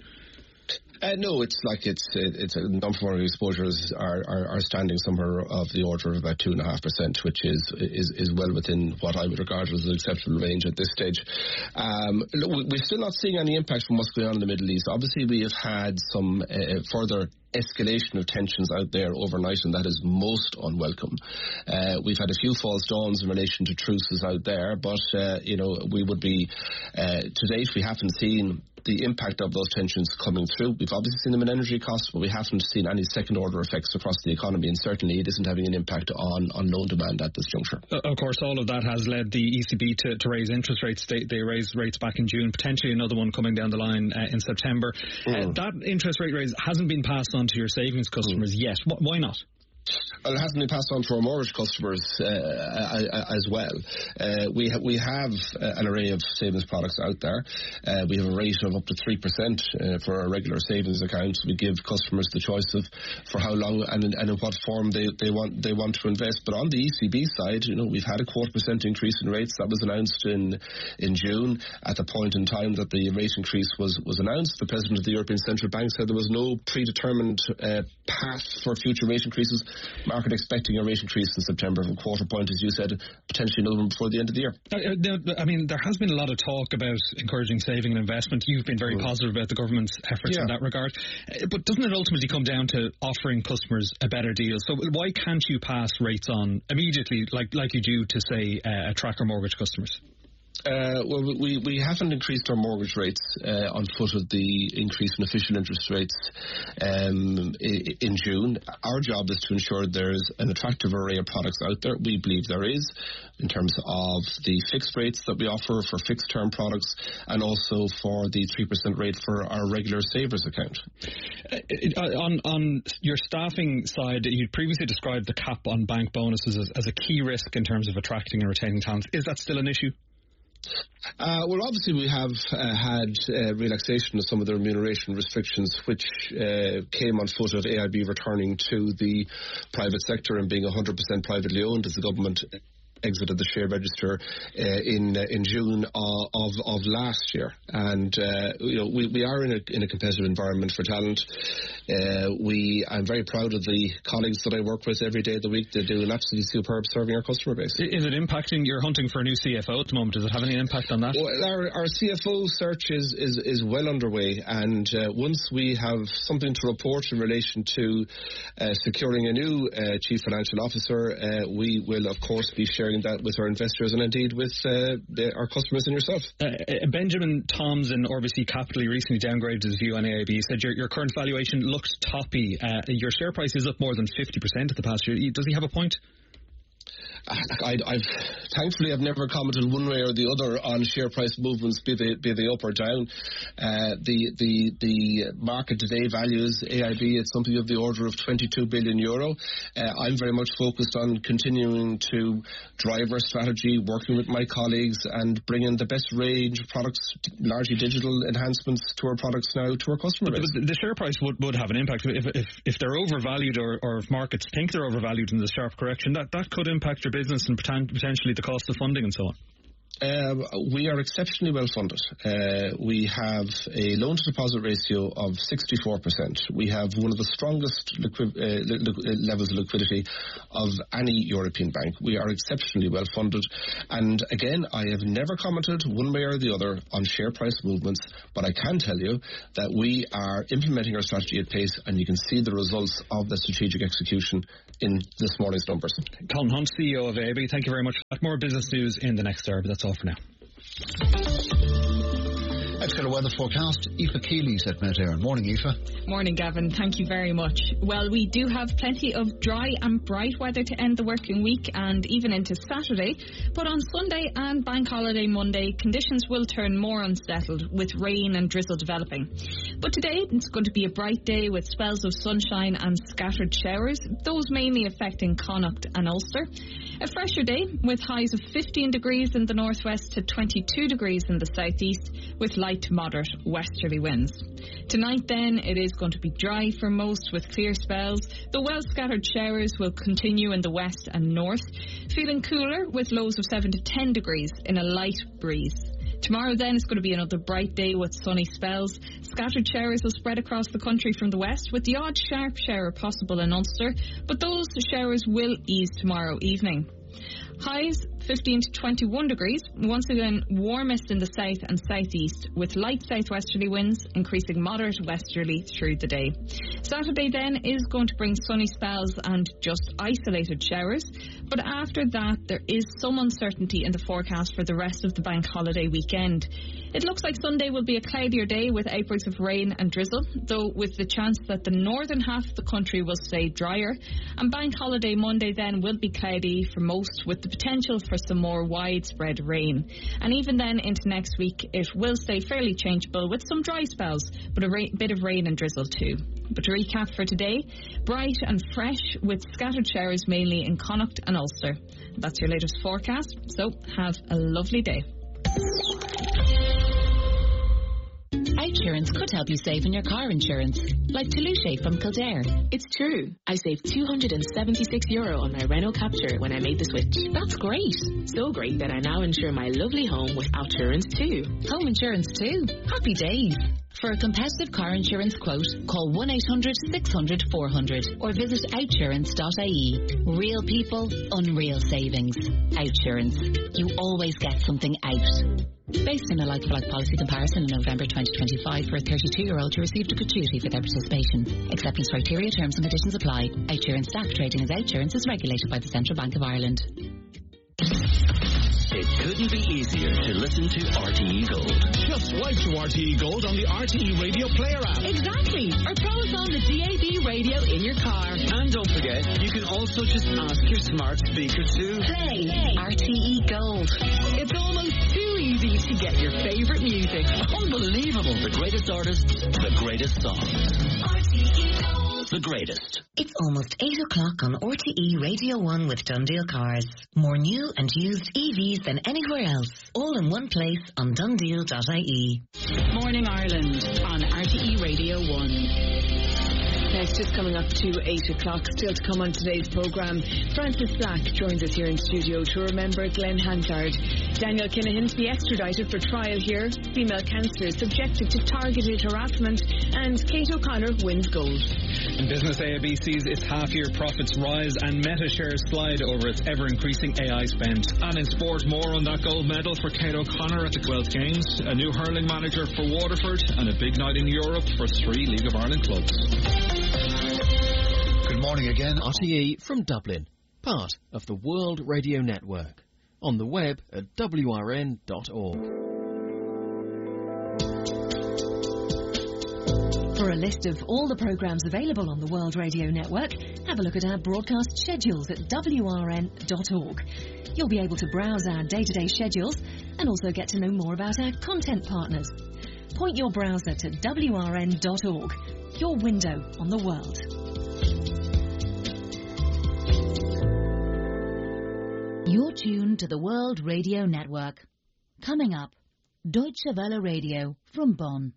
No, it's non-performing exposures are standing somewhere of the order of about 2.5%, which is well within what I would regard as an acceptable range at this stage. We're still not seeing any impact from what's going on in the Middle East. Obviously, we have had some further escalation of tensions out there overnight, and that is most unwelcome. We've had a few false dawns in relation to truces out there, but we would be to date we haven't seen the impact of those tensions coming through. We've obviously seen them in energy costs, but we haven't seen any second-order effects across the economy, and certainly it isn't having an impact on loan demand at this juncture.
Of course, all of that has led the ECB to raise interest rates. They raised rates back in June, potentially another one coming down the line in September. That interest rate raise hasn't been passed on to your savings customers yet. Why not?
Well, it hasn't been passed on to our mortgage customers as well. We have an array of savings products out there. We have a rate of up to 3% for our regular savings accounts. We give customers the choice of for how long and in what form they want to invest. But on the ECB side, we've had a 0.25% increase in rates. That was announced in June. At the point in time that the rate increase was announced, the President of the European Central Bank said there was no predetermined path for future rate increases. Market expecting a rate increase in September of a 0.25 point, as you said, potentially another one before the end of the year.
I mean, there has been a lot of talk about encouraging saving and investment. You've been very positive about the government's efforts in that regard. But doesn't it ultimately come down to offering customers a better deal? So why can't you pass rates on immediately like you do to, say, tracker mortgage customers?
Well, we haven't increased our mortgage rates on foot of the increase in official interest rates in June. Our job is to ensure there's an attractive array of products out there. We believe there is, in terms of the fixed rates that we offer for fixed term products, and also for the 3% rate for our regular savers account.
On your staffing side, you previously described the cap on bank bonuses as a key risk in terms of attracting and retaining talent. Is that still an issue?
Well, obviously we have had relaxation of some of the remuneration restrictions, which came on foot of AIB returning to the private sector and being 100% privately owned as the government exited the share register in June of last year, and we are in a competitive environment for talent. I'm very proud of the colleagues that I work with every day of the week. They do an absolutely superb serving our customer base.
Is it impacting? You're hunting for a new CFO at the moment. Does it have any impact on that?
Well, our CFO search is well underway, and once we have something to report in relation to securing a new chief financial officer, we will of course be sharing that with our investors and indeed with our customers and yourself.
Benjamin Toms in RBC Capital recently downgraded his view on AIB. He said your current valuation looks toppy. Your share price is up more than 50% of the past year. Does he have a point?
Thankfully I've never commented one way or the other on share price movements, be they up or down. The market today values AIB at something of the order of €22 billion. I'm very much focused on continuing to drive our strategy, working with my colleagues and bringing the best range of products, largely digital enhancements to our products now to our customer base.
But the share price would have an impact if they're overvalued or if markets think they're overvalued in the sharp correction. That could impact your business and potentially the cost of funding and so on.
We are exceptionally well funded. We have a loan-to-deposit ratio of 64%. We have one of the strongest levels of liquidity of any European bank. We are exceptionally well funded. And again, I have never commented one way or the other on share price movements, but I can tell you that we are implementing our strategy at pace, and you can see the results of the strategic execution in this morning's numbers.
Colin Hunt, CEO of AIB, thank you very much. More business news in the next hour, but that's all for now.
Let's get a weather forecast. Aoife Keeley's at Met Éireann. Morning, Aoife.
Morning, Gavin. Thank you very much. Well, we do have plenty of dry and bright weather to end the working week and even into Saturday. But on Sunday and Bank Holiday Monday, conditions will turn more unsettled with rain and drizzle developing. But today, it's going to be a bright day with spells of sunshine and scattered showers, those mainly affecting Connacht and Ulster. A fresher day with highs of 15 degrees in the northwest to 22 degrees in the southeast with light to moderate westerly winds. Tonight then, it is going to be dry for most with clear spells. The well scattered showers will continue in the west and north, feeling cooler with lows of 7 to 10 degrees in a light breeze. Tomorrow then is going to be another bright day with sunny spells. Scattered showers will spread across the country from the west with the odd sharp shower possible in Ulster, but those showers will ease tomorrow evening. Highs 15 to 21 degrees, once again warmest in the south and southeast with light southwesterly winds increasing moderate westerly through the day. Saturday then is going to bring sunny spells and just isolated showers, but after that there is some uncertainty in the forecast for the rest of the bank holiday weekend. It looks like Sunday will be a cloudier day with outbreaks of rain and drizzle, though with the chance that the northern half of the country will stay drier. And Bank Holiday Monday then will be cloudy for most with the potential for some more widespread rain. And even then into next week it will stay fairly changeable with some dry spells, but a bit of rain and drizzle too. But to recap for today, bright and fresh with scattered showers mainly in Connacht and Ulster. That's your latest forecast, so have a lovely day.
Outsurance could help you save on your car insurance, like Toulouse from Kildare.
It's true. I saved €276 on my Renault Capture when I made the switch.
That's great.
So great that I now insure my lovely home with Outsurance too.
Home insurance too. Happy days. For a competitive car insurance quote, call 1-800-600-400 or visit outsurance.ie. Real people, unreal savings. Outsurance. You always get something out. Based on a like-for-like policy comparison in November 2025 for a 32-year-old who received a gratuity for their participation. Acceptance criteria, terms and conditions apply. Outsurance staff trading as Outsurance is regulated by the Central Bank of Ireland.
It couldn't be easier to listen to RTE Gold. Just swipe to RTE Gold on the RTE Radio Player app.
Exactly. Or throw us on the DAB radio in your car.
And don't forget, you can also just ask your smart speaker to
play RTE Gold. It's almost too easy to get your favourite music.
Unbelievable. The greatest artists, the greatest songs. RTE Gold. The greatest.
It's almost 8 o'clock on RTE Radio 1 with Dundeel Cars. More new and used EVs than anywhere else. All in one place on dundeel.ie.
Morning Ireland on RTE Radio 1.
It's just coming up to 8 o'clock. Still to come on today's programme, Francis Black joins us here in studio to remember Glenn Hansard. Daniel Kinahan to be extradited for trial here. Female councillor subjected to targeted harassment. And Kate O'Connor wins gold.
In business, AIB sees its half-year profits rise and Meta shares slide over its ever-increasing AI spend. And in sport, more on that gold medal for Kate O'Connor at the Guelph Games, a new hurling manager for Waterford, and a big night in Europe for 3 League of Ireland clubs.
Good morning again.
RTE from Dublin, part of the World Radio Network. On the web at wrn.org.
For a
list of all the programmes available on the World Radio Network, have a look at our broadcast schedules at wrn.org. You'll be able to browse our day-to-day schedules and also get to know more about our content partners. Point your browser to wrn.org, your window on the world.
You're tuned to the World Radio Network. Coming up, Deutsche Welle Radio from Bonn.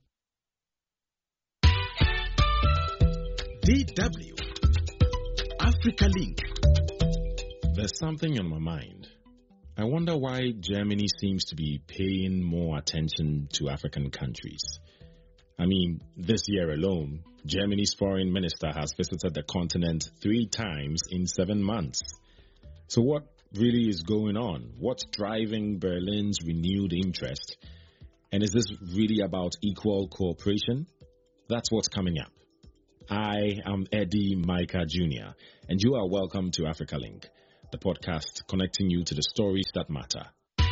DW Africa Link. There's something on my mind. I wonder why Germany seems to be paying more attention to African countries. I mean, this year alone, Germany's foreign minister has visited the continent 3 times in 7 months. So what really is going on? What's driving Berlin's renewed interest? And is this really about equal cooperation? That's what's coming up. I am Eddie Micah Jr., and you are welcome to Africa Link, the podcast connecting you to the stories that matter.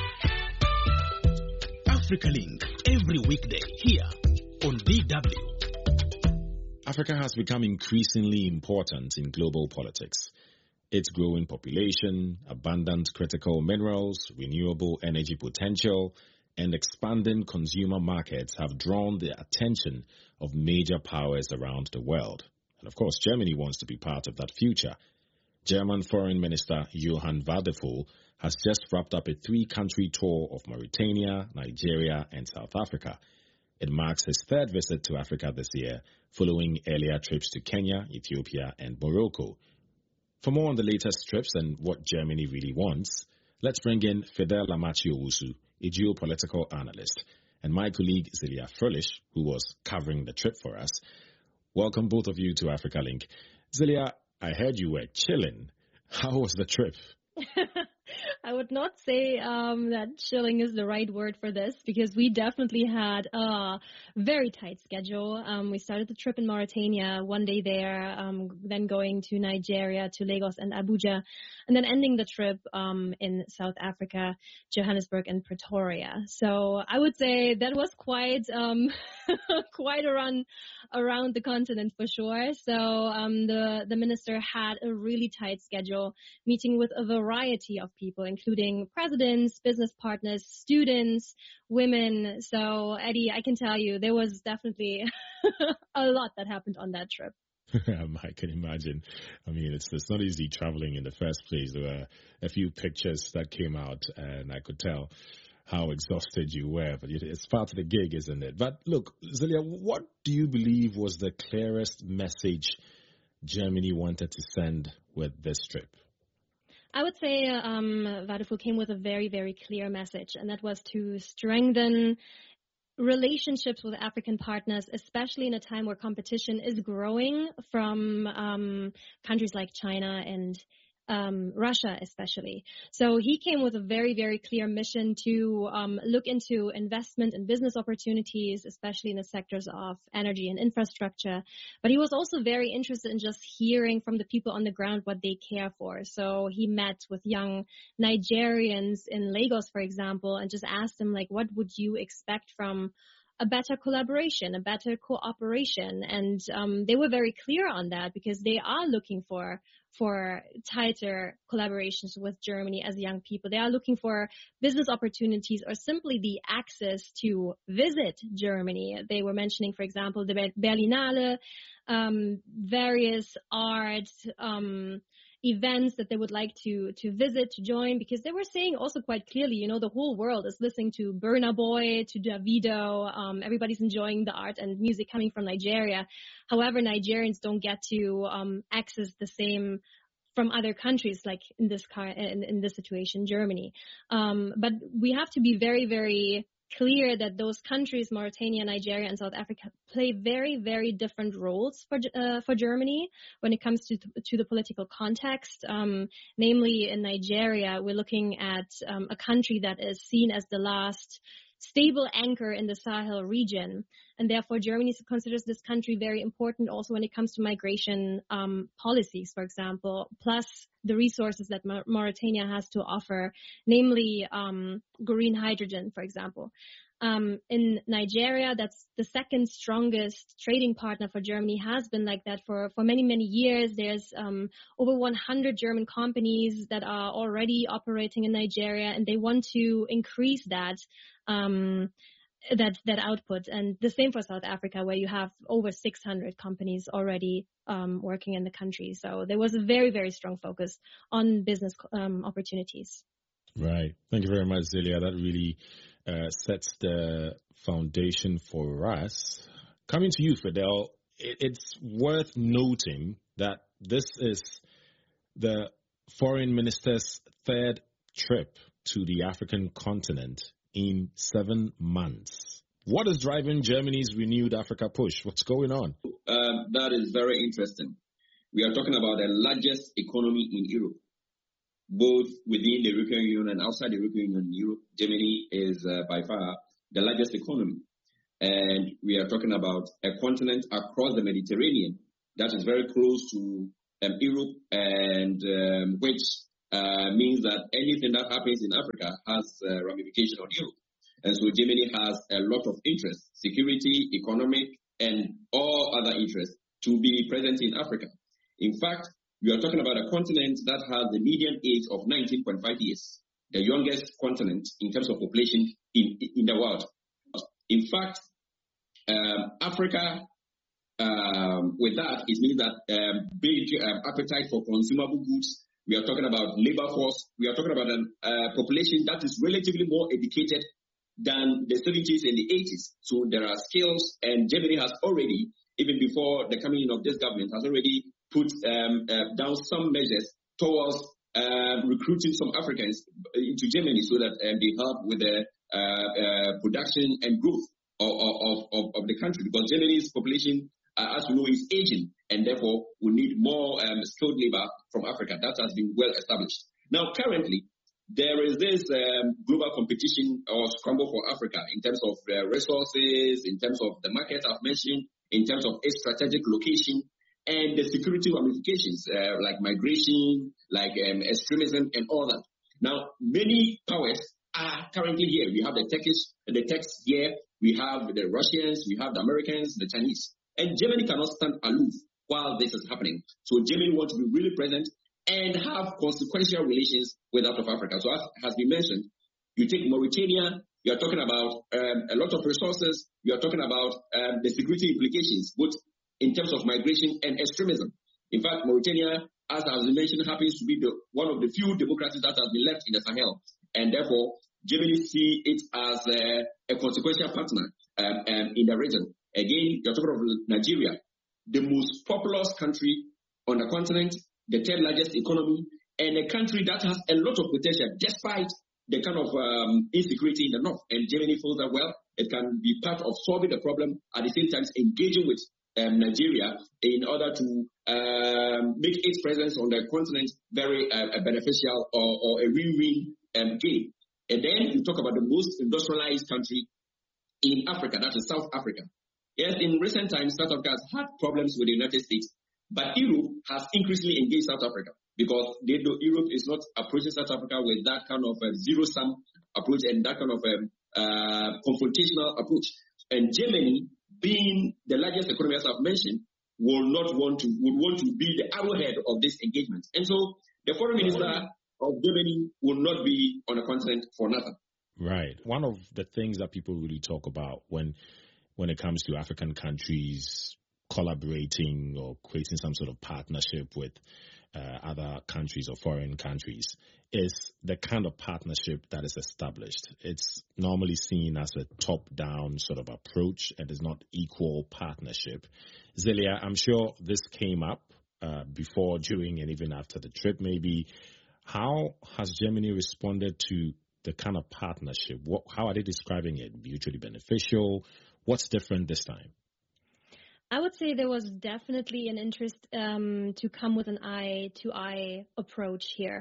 Africa Link, every weekday here on DW.
Africa has become increasingly important in global politics. Its growing population, abundant critical minerals, renewable energy potential, and expanding consumer markets have drawn the attention of major powers around the world. And of course, Germany wants to be part of that future. German Foreign Minister Johann Wadephul has just wrapped up a 3-country tour of Mauritania, Nigeria, and South Africa. It marks his 3rd visit to Africa this year, following earlier trips to Kenya, Ethiopia, and Morocco. For more on the latest trips and what Germany really wants, let's bring in Fidel Amachi-Owusu, a geopolitical analyst, and my colleague Zelia Fröhlich, who was covering the trip for us. Welcome both of you to Africa Link. Zelia, I heard you were chilling. How was the trip?
I would not say that chilling is the right word for this, because we definitely had a very tight schedule. We started the trip in Mauritania, 1 day there, then going to Nigeria, to Lagos and Abuja, and then ending the trip in South Africa, Johannesburg and Pretoria. So I would say that was quite quite a run around the continent for sure. So the minister had a really tight schedule, meeting with a variety of people, including presidents, business partners, students, women. So, Eddie, I can tell you there was definitely a lot that happened on that trip.
I can imagine. I mean, it's not easy traveling in the first place. There were a few pictures that came out, and I could tell how exhausted you were. But it's part of the gig, isn't it? But look, Zelia, what do you believe was the clearest message Germany wanted to send with this trip?
I would say Wadephul came with a very, very clear message, and that was to strengthen relationships with African partners, especially in a time where competition is growing from countries like China and Russia especially. So he came with a very, very clear mission to look into investment and business opportunities, especially in the sectors of energy and infrastructure. But he was also very interested in just hearing from the people on the ground what they care for. So he met with young Nigerians in Lagos, for example, and just asked them, like, what would you expect from a better collaboration, a better cooperation? And they were very clear on that, because they are looking for tighter collaborations with Germany as young people. They are looking for business opportunities or simply the access to visit Germany. They were mentioning, for example, the Berlinale, various art events that they would like to visit, to join, because they were saying also quite clearly, you know, the whole world is listening to Burna Boy, to Davido. Everybody's enjoying the art and music coming from Nigeria. However, Nigerians don't get to access the same from other countries, like in this situation, Germany. But we have to be very, very clear that those countries, Mauritania, Nigeria, and South Africa, play very, very different roles for Germany when it comes to the political context. Namely, in Nigeria, we're looking at a country that is seen as the last stable anchor in the Sahel region. And therefore, Germany considers this country very important also when it comes to migration policies, for example, plus the resources that Mauritania has to offer, namely green hydrogen, for example. In Nigeria, that's the second strongest trading partner for Germany, has been like that for many, many years. There's over 100 German companies that are already operating in Nigeria, and they want to increase that output. And the same for South Africa, where you have over 600 companies already working in the country. So there was a very, very strong focus on business opportunities.
Right. Thank you very much, Zelia. That really sets the foundation for us. Coming to you, Fidel, it's worth noting that this is the foreign minister's third trip to the African continent in 7 months. What is driving Germany's renewed Africa push? What's going on?
That is very interesting. We are talking about the largest economy in Europe, both within the European Union and outside the European Union. Europe, Germany is by far the largest economy. And we are talking about a continent across the Mediterranean that is very close to Europe, and which means that anything that happens in Africa has ramification on Europe. And so Germany has a lot of interest, security, economic, and all other interests to be present in Africa. In fact, we are talking about a continent that has the median age of 19.5 years, the youngest continent in terms of population in the world. In fact, Africa, with that, it means that big appetite for consumable goods. We are talking about labor force. We are talking about a population that is relatively more educated than the 70s and the 80s. So there are skills, and Germany has already, even before the coming in of this government, has already put down some measures towards recruiting some Africans into Germany so that they help with the production and growth of the country. Because Germany's population, as we know, is aging, and therefore we need more skilled labor from Africa. That has been well established. Now, currently, there is this global competition or scramble for Africa in terms of resources, in terms of the market I've mentioned, in terms of its strategic location, and the security ramifications like migration, like extremism, and all that. Now, many powers are currently here. We have the Turks here, we have the Russians, we have the Americans, the Chinese. And Germany cannot stand aloof while this is happening. So Germany wants to be really present and have consequential relations with that of Africa. So as has been mentioned, you take Mauritania, you are talking about a lot of resources, you are talking about the security implications, both in terms of migration and extremism. In fact, Mauritania, as has been mentioned, happens to be one of the few democracies that has been left in the Sahel. And therefore, Germany see it as a consequential partner in the region. Again, you're talking about Nigeria, the most populous country on the continent, the third largest economy, and a country that has a lot of potential despite the kind of insecurity in the north. And Germany feels that, well, it can be part of solving the problem, at the same time engaging with Nigeria in order to make its presence on the continent very beneficial or a win-win game. And then you talk about the most industrialized country in Africa, that is South Africa. Yes, in recent times, South Africa has had problems with the United States, but Europe has increasingly engaged South Africa because Europe is not approaching South Africa with that kind of zero-sum approach and that kind of confrontational approach. And Germany, being the largest economy, as I've mentioned, would want to be the arrowhead of this engagement. And so the foreign minister of Germany will not be on the continent for nothing.
Right. One of the things that people really talk about when it comes to African countries collaborating or creating some sort of partnership with other countries or foreign countries is the kind of partnership that is established. It's normally seen as a top-down sort of approach and is not equal partnership. Zelia, I'm sure this came up before, during, and even after the trip maybe. How has Germany responded to the kind of partnership? How are they describing it? Mutually beneficial? What's different this time?
I would say there was definitely an interest to come with an eye-to-eye approach here.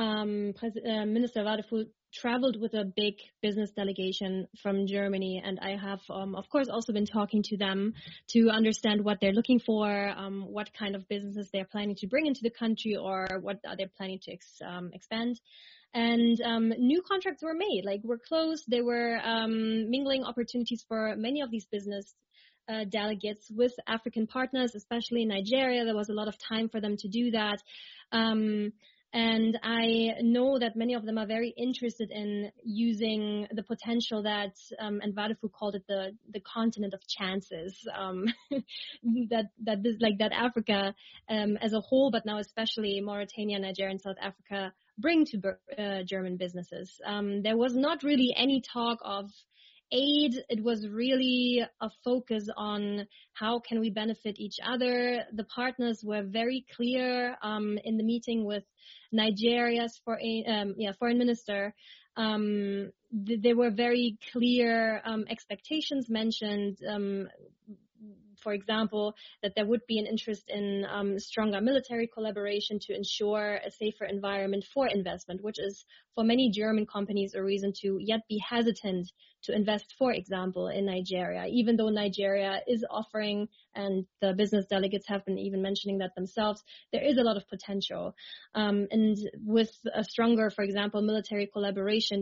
Minister Wadefull traveled with a big business delegation from Germany, and I have, of course, also been talking to them to understand what they're looking for, what kind of businesses they're planning to bring into the country, or what are they planning to expand. And new contracts were made, were closed. There were mingling opportunities for many of these business delegates with African partners, especially in Nigeria. There was a lot of time for them to do that. And I know that many of them are very interested in using the potential that, and Wadiful called it the continent of chances, that Africa as a whole, but now especially Mauritania, Nigeria, and South Africa bring to German businesses. There was not really any talk of aid. It was really a focus on how can we benefit each other. The partners were very clear in the meeting with Nigeria's foreign minister. There were very clear expectations mentioned. For example, that there would be an interest in stronger military collaboration to ensure a safer environment for investment, which is for many German companies a reason to yet be hesitant to invest, for example, in Nigeria, even though Nigeria is offering, and the business delegates have been even mentioning that themselves, there is a lot of potential. And with a stronger, for example, military collaboration,